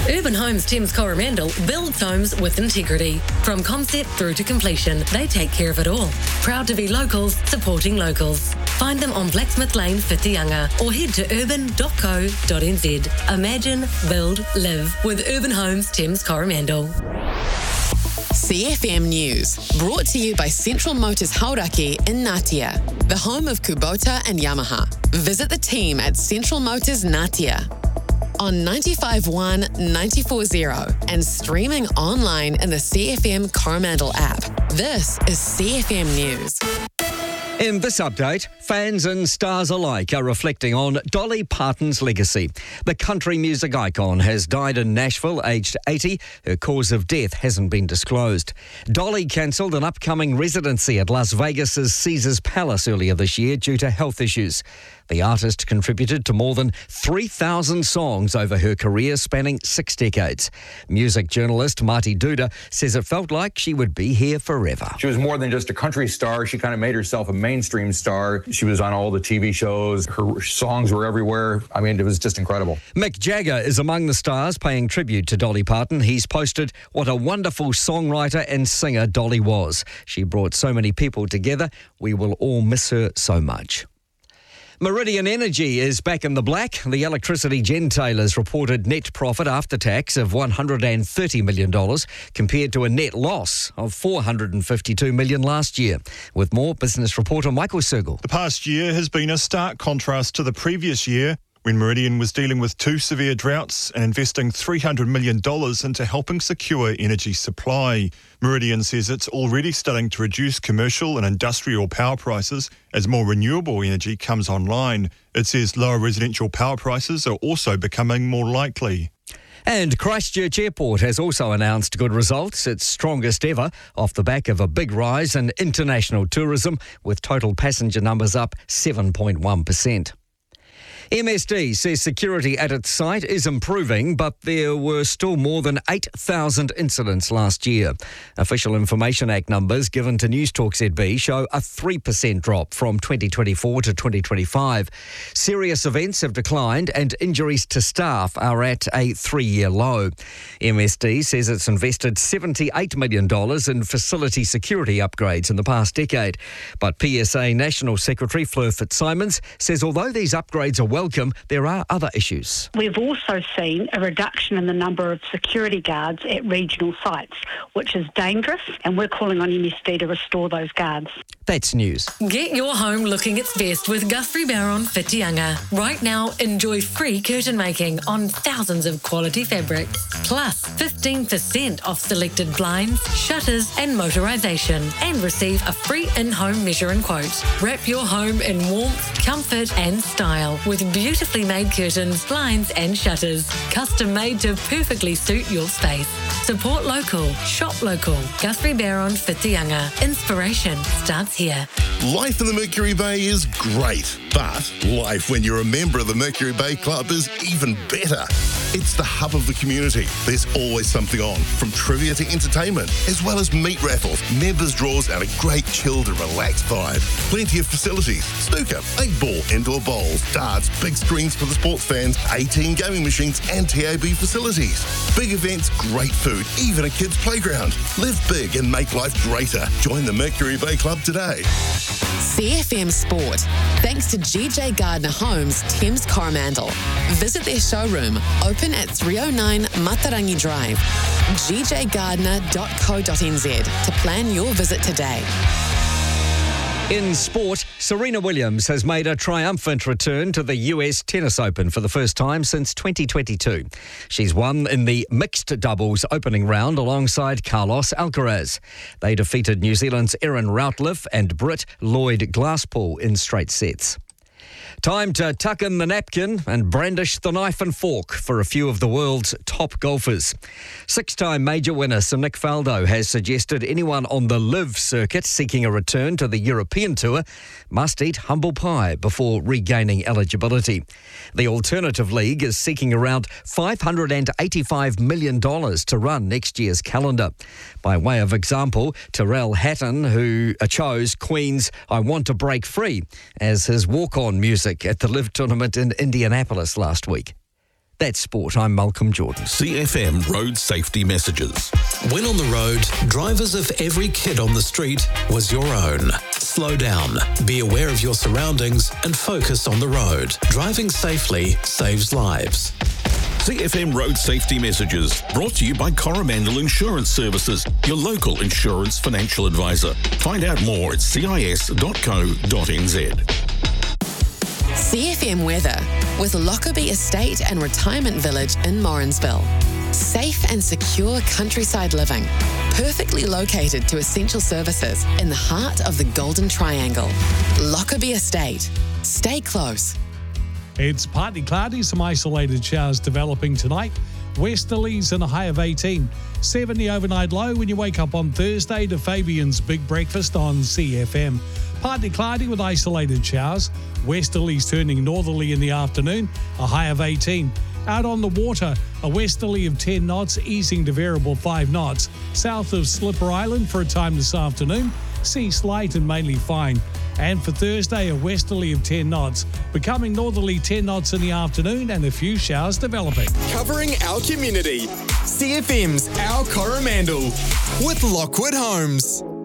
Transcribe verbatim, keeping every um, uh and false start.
Urban Homes Thames Coromandel builds homes with integrity. From concept through to completion, they take care of it all. Proud to be locals, supporting locals. Find them on Blacksmith Lane, Whitianga, or head to urban dot co dot n z. Imagine, build, live with Urban Homes Thames Coromandel. C F M News, brought to you by Central Motors Hauraki in Ngatea, the home of Kubota and Yamaha. Visit the team at Central Motors Ngatea on ninety-five point one, ninety-four point zero and streaming online in the C F M Coromandel app. This is C F M News. In this update, fans and stars alike are reflecting on Dolly Parton's legacy. The country music icon has died in Nashville, aged eighty. Her cause of death hasn't been disclosed. Dolly cancelled an upcoming residency at Las Vegas's Caesars Palace earlier this year due to health issues. The artist contributed to more than three thousand songs over her career spanning six decades. Music journalist Marty Duda says it felt like she would be here forever. She was more than just a country star. She kind of made herself a mainstream star. She was on all the T V shows. Her songs were everywhere. I mean, it was just incredible. Mick Jagger is among the stars paying tribute to Dolly Parton. He's posted what a wonderful songwriter and singer Dolly was. She brought so many people together. We will all miss her so much. Meridian Energy is back in the black. The electricity gentailers reported net profit after tax of one hundred thirty million dollars compared to a net loss of four hundred fifty-two million dollars last year. With more, business reporter Michael Sergel. The past year has been a stark contrast to the previous year, when Meridian was dealing with two severe droughts and investing three hundred million dollars into helping secure energy supply. Meridian says it's already starting to reduce commercial and industrial power prices as more renewable energy comes online. It says lower residential power prices are also becoming more likely. And Christchurch Airport has also announced good results, its strongest ever, off the back of a big rise in international tourism, with total passenger numbers up seven point one percent. M S D says security at its site is improving, but there were still more than eight thousand incidents last year. Official Information Act numbers given to Newstalk Z B show a three percent drop from twenty twenty-four to twenty twenty-five. Serious events have declined and injuries to staff are at a three-year low. M S D says it's invested seventy-eight million dollars in facility security upgrades in the past decade. But P S A National Secretary Fleur Fitzsimons says although these upgrades are welcome, there are other issues. We've also seen a reduction in the number of security guards at regional sites, which is dangerous, and we're calling on M S D to restore those guards. That's news. Get your home looking its best with Guthrie Barron Whitianga. Right now, enjoy free curtain making on thousands of quality fabrics, plus fifteen percent off selected blinds, shutters and motorisation, and receive a free in-home measure and quote. Wrap your home in warmth, comfort and style with beautifully made curtains, blinds and shutters, custom made to perfectly suit your space. Support local, shop local. Guthrie Barron Whitianga. Inspiration starts here. Life in the Mercury Bay is great, but life when you're a member of the Mercury Bay Club is even better. It's the hub of the community. There's always something on, from trivia to entertainment, as well as meat raffles, members draws and a great chilled and relaxed vibe. Plenty of facilities, snooker, eight ball, indoor bowls, darts, big screens for the sports fans, eighteen gaming machines and T A B facilities. Big events, great food, even a kids' playground. Live big and make life greater. Join the Mercury Bay Club today. C F M Sport, thanks to G J Gardner Homes, Thames Coromandel. Visit their showroom, open at three oh nine Matarangi Drive. g j gardner dot co dot n z to plan your visit today. In sport, Serena Williams has made a triumphant return to the U S Tennis Open for the first time since twenty twenty-two. She's won in the mixed doubles opening round alongside Carlos Alcaraz. They defeated New Zealand's Erin Routliffe and Brit Lloyd Glasspool in straight sets. Time to tuck in the napkin and brandish the knife and fork for a few of the world's top golfers. Six-time major winner Sir Nick Faldo has suggested anyone on the LIV circuit seeking a return to the European Tour must eat humble pie before regaining eligibility. The Alternative League is seeking around five hundred eighty-five million dollars to run next year's calendar. By way of example, Tyrrell Hatton, who chose Queen's I Want to Break Free as his walk-on music at the LIV tournament in Indianapolis last week. That's sport. I'm Malcolm Jordan. C F M road safety messages. When on the road, drive as if every kid on the street was your own. Slow down, be aware of your surroundings and focus on the road. Driving safely saves lives. C F M road safety messages brought to you by Coromandel Insurance Services, your local insurance financial advisor. Find out more at c i s dot co dot n z. C F M weather with Lockerbie Estate and Retirement Village in Morrinsville. Safe and secure countryside living, perfectly located to essential services in the heart of the Golden Triangle. Lockerbie Estate. Stay close. It's partly cloudy, some isolated showers developing tonight. Westerlies and a high of eighteen. seventy overnight low when you wake up on Thursday to Fabian's Big Breakfast on C F M. Partly cloudy with isolated showers. Westerlies turning northerly in the afternoon, a high of eighteen. Out on the water, a westerly of ten knots, easing to variable five knots. South of Slipper Island for a time this afternoon, sea slight and mainly fine. And for Thursday, a westerly of ten knots, becoming northerly ten knots in the afternoon and a few showers developing. Covering our community, C F M's Our Coromandel with Lockwood Homes.